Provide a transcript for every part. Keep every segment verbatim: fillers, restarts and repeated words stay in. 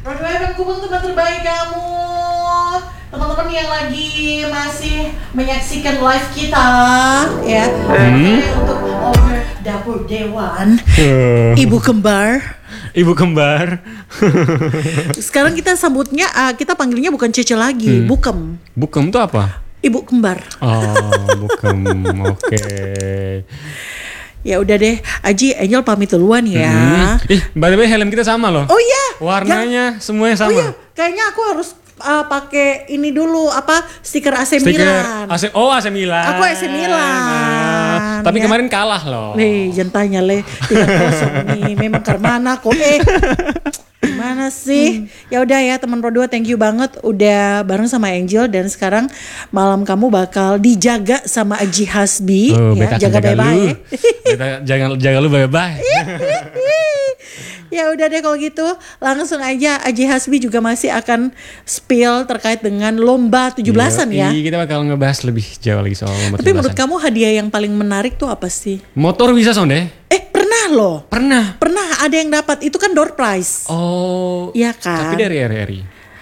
Pro dua F M Kupang teman terbaik kamu. Teman-teman yang lagi masih menyaksikan live kita ya. Hmm. Untuk Over Dapur Dewan. Uh. Ibu kembar. Ibu kembar. Sekarang kita sambutnya, uh, kita panggilnya bukan Cece lagi, hmm. Bukem. Bukem itu apa? Ibu kembar. Oh, Bukem. Oke. Okay. Ya udah deh, Aji, Angel pamit duluan ya. Hmm. Ih, by the way helm kita sama loh. Oh iya. Warnanya yang... semuanya sama. Oh iya, kayaknya aku harus uh, pakai ini dulu apa stiker A C stiker Milan. A C, oh A C Milan. Aku A C Milan. Nah, tapi ya. Kemarin kalah loh. Nih, jentanya le tiga kosong nih. Memang Karmana kok eh. Gimana sih? Hmm. Ya udah ya teman Pro dua, thank you banget udah bareng sama Angel dan sekarang malam kamu bakal dijaga sama Aji Hasbi oh, ya, jaga bye-bye. Beta jangan jaga lu bye-bye. Ya udah deh kalau gitu langsung aja Aji Hasbi juga masih akan spill terkait dengan lomba tujuh belasan ya. Iya, kita bakal ngebahas lebih jauh lagi soal lomba tujuh belasan. Tapi menurut kamu hadiah yang paling menarik tuh apa sih? Motor bisa Sonde? Eh pernah loh. Pernah. Pernah ada yang dapat, itu kan door prize. Oh. Iya kan. Tapi dari R R I.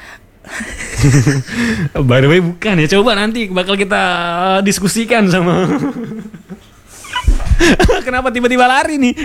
By the way bukan ya, coba nanti bakal kita diskusikan sama. Kenapa tiba-tiba lari nih?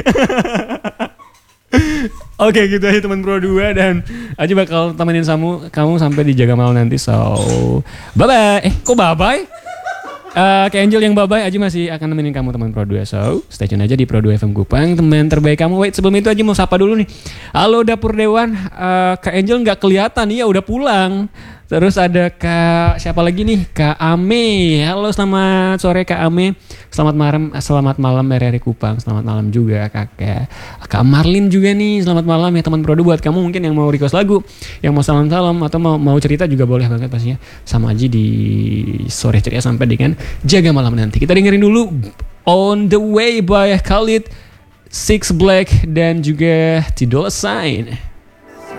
Oke gitu aja teman Pro dua dan Aji bakal temenin kamu kamu sampai di Jaga Malam nanti. So bye bye. Eh kok bye bye? Uh, kayak Angel yang bye bye, Aji masih akan nemenin kamu teman Pro dua. So stay tune aja di Pro dua F M Kupang, teman terbaik kamu. Wait sebelum itu Aji mau sapa dulu nih. Halo Dapur Dewan, uh, Kak Angel nggak kelihatan nih ya udah pulang. Terus ada Kak siapa lagi nih? Kak Ame. Halo selamat sore Kak Ame. Selamat malam, selamat malam R R I Kupang. Selamat malam juga Kakak. Kak Marlin juga nih. Selamat malam ya teman Pro dua. Buat kamu mungkin yang mau request lagu, yang mau salam-salam atau mau mau cerita juga boleh banget pastinya. Sama Aji di sore ceria sampai dengan Jaga Malam nanti. Kita dengerin dulu On The Way by Khalid, Six Black dan juga T-Dolla Sign.